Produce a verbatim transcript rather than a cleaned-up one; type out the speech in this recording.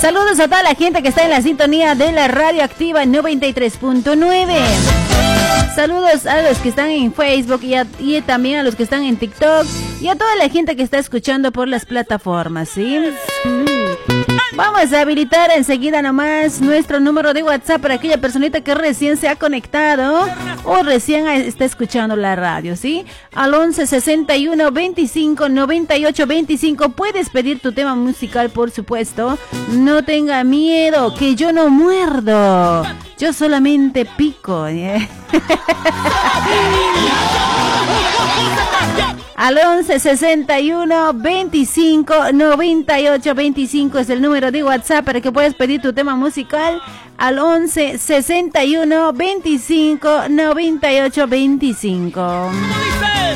Saludos a toda la gente que está en la sintonía de la radio activa noventa y tres punto nueve. Saludos a los que están en Facebook y, a, y también a los que están en TikTok y a toda la gente que está escuchando por las plataformas, ¿sí? Vamos a habilitar enseguida nomás nuestro número de WhatsApp para aquella personita que recién se ha conectado o recién está escuchando la radio, ¿sí? Al once sesenta y uno veinticinco noventa y ocho veinticinco puedes pedir tu tema musical, por supuesto. No tenga miedo, que yo no muerdo. Yo solamente pico, ¿eh? Al once sesenta y uno veinticinco noventa y ocho veinticinco es el número de WhatsApp para que puedas pedir tu tema musical. Al once sesenta y uno veinticinco noventa y ocho veinticinco.